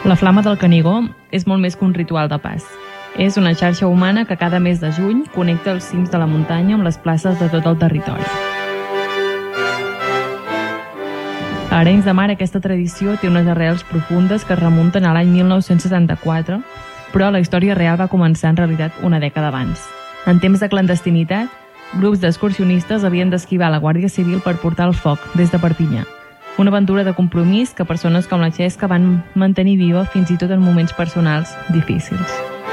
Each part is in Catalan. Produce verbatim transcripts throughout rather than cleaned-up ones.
La Flama del Canigó és molt més que un ritual de pas. És una xarxa humana que cada mes de juny connecta els cims de la muntanya amb les places de tot el territori. A Arenys de Mar aquesta tradició té unes arrels profundes que es remunten a l'any mil nou-cents setanta-quatre, però la història real va començar en realitat una dècada abans. En temps de clandestinitat, grups d'excursionistes havien d'esquivar la Guàrdia Civil per portar el foc des de Perpinyà. Una aventura de compromís que persones com la Xesca van mantenir viva fins i tot en moments personals difícils.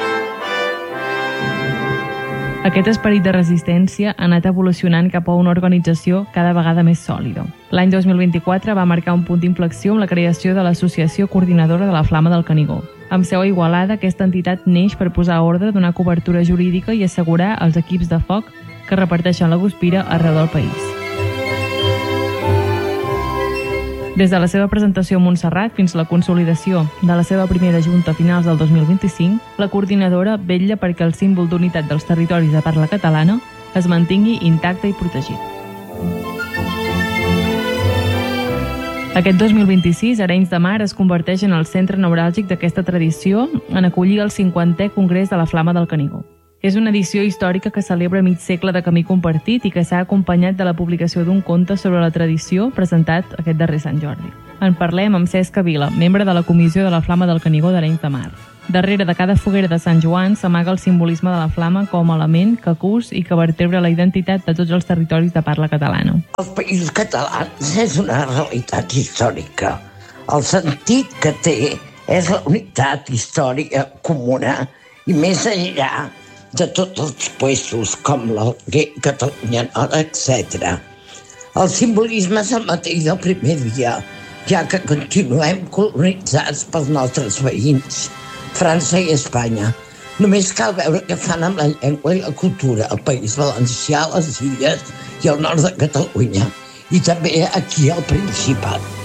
Aquest esperit de resistència ha anat evolucionant cap a una organització cada vegada més sòlida. L'any dos mil vint-i-quatre va marcar un punt d'inflexió amb la creació de l'Associació Coordinadora de la Flama del Canigó. Amb seu a Igualada, aquesta entitat neix per posar ordre, donar cobertura jurídica i assegurar els equips de foc que reparteixen la guspira arreu del país. Des de la seva presentació a Montserrat fins a la consolidació de la seva primera junta a finals del dos mil vint-i-cinc, la coordinadora vetlla perquè el símbol d'unitat dels territoris de parla catalana es mantingui intacte i protegit. Aquest dos mil vint-i-sis, Arenys de Mar es converteix en el centre neuràlgic d'aquesta tradició en acollir el cinquantè Congrés de la Flama del Canigó. És una edició històrica que celebra mig segle de camí compartit i que s'ha acompanyat de la publicació d'un conte sobre la tradició presentat aquest darrer Sant Jordi. En parlem amb Cesc Vila, membre de la Comissió de la Flama del Canigó d'Arenys de Mar. Darrere de cada foguera de Sant Joan s'amaga el simbolisme de la flama com a element que cus i que vertebra la identitat de tots els territoris de parla catalana. Els països catalans és una realitat històrica. El sentit que té és la unitat històrica comuna i més enllà de tots els puestos com l'Alguer, Catalunya Nord, etcètera. El simbolisme és el mateix del primer dia, ja que continuem colonitzats pels nostres veïns, França i Espanya. Només cal veure què fan amb la llengua i la cultura al País Valencià, les Illes i el nord de Catalunya, i també aquí al Principat.